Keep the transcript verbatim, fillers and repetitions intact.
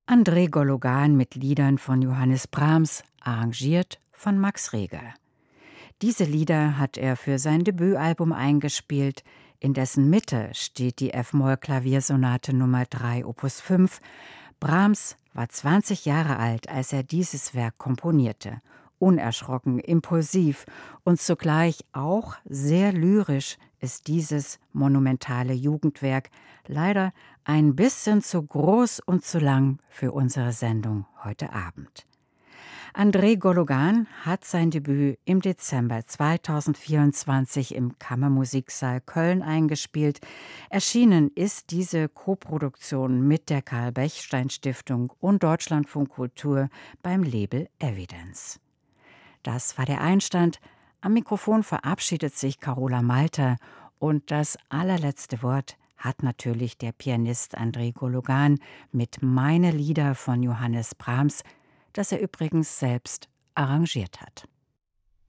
André Gologan mit Liedern von Johannes Brahms, arrangiert von Max Reger. Diese Lieder hat er für sein Debütalbum eingespielt, in dessen Mitte steht die F-Moll-Klaviersonate Nummer drei Opus fünf. Brahms war zwanzig Jahre alt, als er dieses Werk komponierte. Unerschrocken, impulsiv und zugleich auch sehr lyrisch ist dieses monumentale Jugendwerk leider ein bisschen zu groß und zu lang für unsere Sendung heute Abend. André Gologan hat sein Debüt im Dezember zweitausendvierundzwanzig im Kammermusiksaal Köln eingespielt. Erschienen ist diese Koproduktion mit der Karl-Bechstein-Stiftung und Deutschlandfunk Kultur beim Label Evidence. Das war der Einstand. Am Mikrofon verabschiedet sich Carola Malter und das allerletzte Wort hat natürlich der Pianist André Gologan mit Meine Lieder von Johannes Brahms, das er übrigens selbst arrangiert hat.